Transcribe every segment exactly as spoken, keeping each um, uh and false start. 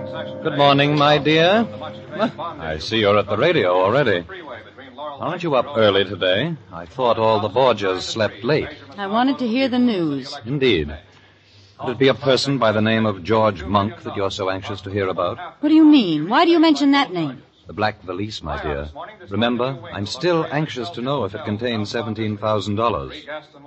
Good morning, my dear. I see you're at the radio already. Aren't you up early today? I thought all the Borgias slept late. I wanted to hear the news. Indeed. Could it be a person by the name of George Monk that you're so anxious to hear about? What do you mean? Why do you mention that name? The Black Valise, my dear. Remember, I'm still anxious to know if it contains seventeen thousand dollars.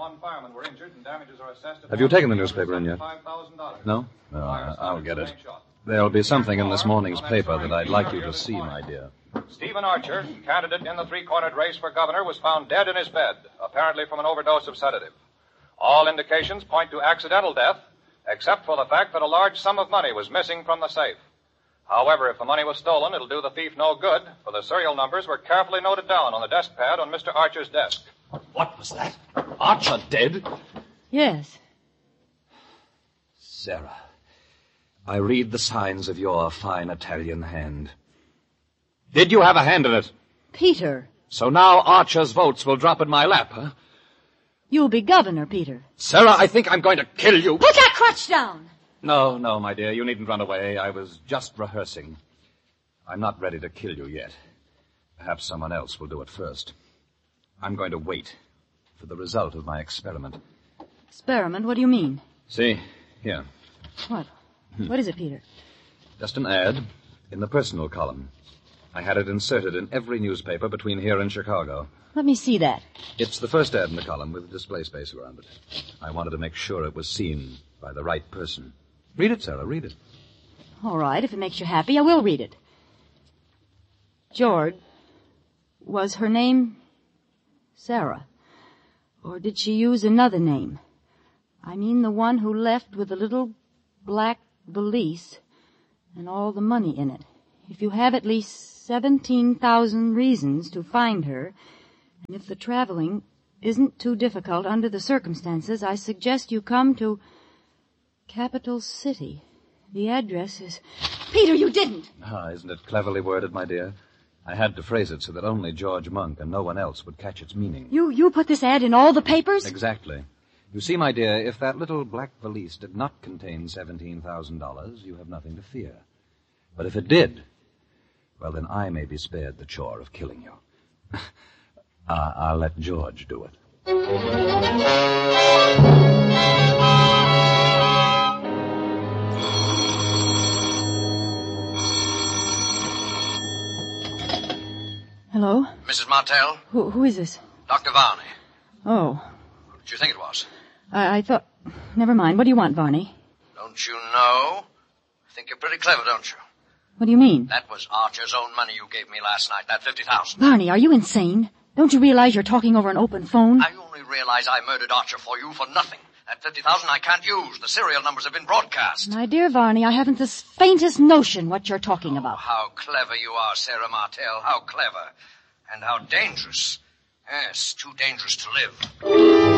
Have you taken the newspaper in yet? No? No, I'll get it. There'll be something in this morning's paper that I'd like you to see, my dear. Stephen Archer, candidate in the three-cornered race for governor, was found dead in his bed, apparently from an overdose of sedative. All indications point to accidental death, except for the fact that a large sum of money was missing from the safe. However, if the money was stolen, it'll do the thief no good, for the serial numbers were carefully noted down on the desk pad on Mister Archer's desk. What was that? Archer dead? Yes. Sarah, I read the signs of your fine Italian hand. Did you have a hand in it? Peter. So now Archer's votes will drop in my lap, huh? You'll be governor, Peter. Sarah, I think I'm going to kill you. Put that crutch down! No, no, my dear, you needn't run away. I was just rehearsing. I'm not ready to kill you yet. Perhaps someone else will do it first. I'm going to wait for the result of my experiment. Experiment? What do you mean? See, here. What? What is it, Peter? Just an ad in the personal column. I had it inserted in every newspaper between here and Chicago. Let me see that. It's the first ad in the column with display space around it. I wanted to make sure it was seen by the right person. Read it, Sarah, read it. All right, if it makes you happy, I will read it. George, was her name Sarah? Or did she use another name? I mean the one who left with the little black valise and all the money in it. If you have at least seventeen thousand reasons to find her, and if the traveling isn't too difficult under the circumstances, I suggest you come to Capital City. The address is... Peter, you didn't! Ah, isn't it cleverly worded, my dear? I had to phrase it so that only George Monk and no one else would catch its meaning. You you put this ad in all the papers? Exactly. You see, my dear, if that little black valise did not contain seventeen thousand dollars, you have nothing to fear. But if it did, well, then I may be spared the chore of killing you. uh, I'll let George do it. Hello? Missus Martell? Who, who is this? Doctor Varney. Oh. What did you think it was? I, I thought... Never mind. What do you want, Varney? Don't you know? I think you're pretty clever, don't you? What do you mean? That was Archer's own money you gave me last night, that fifty thousand. Varney, are you insane? Don't you realize you're talking over an open phone? I only realize I murdered Archer for you for nothing. That fifty thousand I can't use. The serial numbers have been broadcast. My dear Varney, I haven't the faintest notion what you're talking Oh, about. how clever you are, Sarah Martell. How clever. And how dangerous. Yes, too dangerous to live.